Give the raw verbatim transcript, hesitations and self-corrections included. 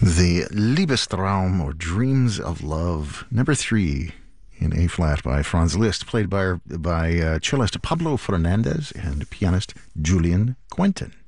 The Liebestraum, or Dreams of Love, number three in A flat by Franz Liszt, played by by uh, cellist Pablo Fernandez and pianist Julian Quentin.